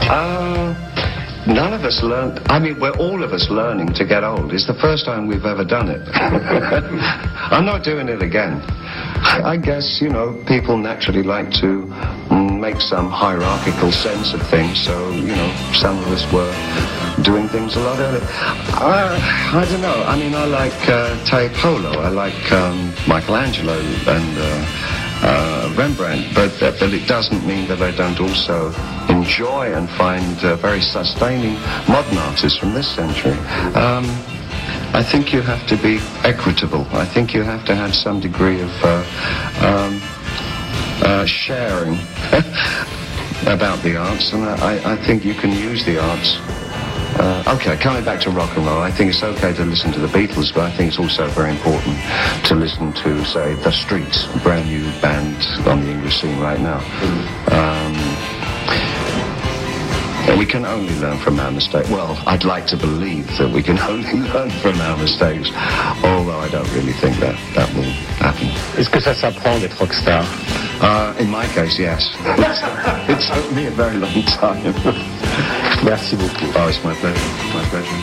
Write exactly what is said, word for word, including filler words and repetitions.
Uh, none of us learned. I mean, we're all of us learning to get old. It's the first time we've ever done it. I'm not doing it again. I guess, you know, people naturally like to make some hierarchical sense of things, so, you know, some of us were doing things a lot earlier. Uh, I don't know. I mean, I like uh, Tiepolo. I like um, Michelangelo and uh, uh, Rembrandt, but, uh, but it doesn't mean that I don't also enjoy and find uh, very sustaining modern artists from this century. Um, I think you have to be equitable. I think you have to have some degree of uh, um, uh, sharing about the arts, and I, I think you can use the arts. Uh, okay, coming back to rock and roll, I think it's okay to listen to the Beatles, but I think it's also very important to listen to, say, The Streets, a brand new band on the English scene right now. Um, We can only learn from our mistakes. Well, I'd like to believe that we can only learn from our mistakes, although I don't really think that that will happen. Est-ce que ça s'apprend d'être rockstar? Uh, in my case, yes. It took me a very long time. Merci beaucoup. Oh, it's my pleasure. My pleasure.